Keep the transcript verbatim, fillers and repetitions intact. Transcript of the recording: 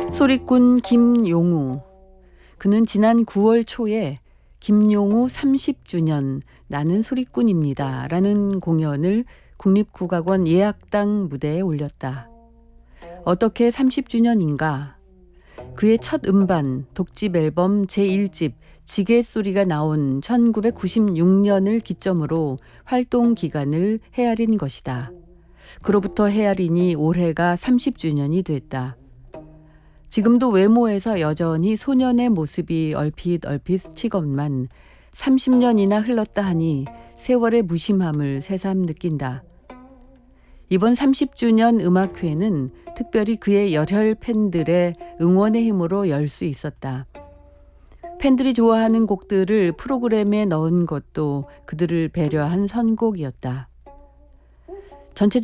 소리꾼 김용우. 그는 지난 구월 초에 김용우 삼십 주년 나는 소리꾼입니다 라는 공연을 국립국악원 예약당 무대에 올렸다. 어떻게 삼십 주년인가? 그의 첫 음반, 독집 앨범 제일 집 지게소리가 나온 천구백구십육 년을 기점으로 활동 기간을 헤아린 것이다. 그로부터 헤아리니 올해가 삼십 주년이 됐다. 지금도 외모에서 여전히 소년의 모습이 얼핏 얼핏 스치건만 삼십 년이나 흘렀다 하니 세월의 무심함을 새삼 느낀다. 이번 삼십 주년 음악회는 특별히 그의 열혈 팬들의 응원의 힘으로 열 수 있었다. 팬들이 좋아하는 곡들을 프로그램에 넣은 것도 그들을 배려한 선곡이었다. 전체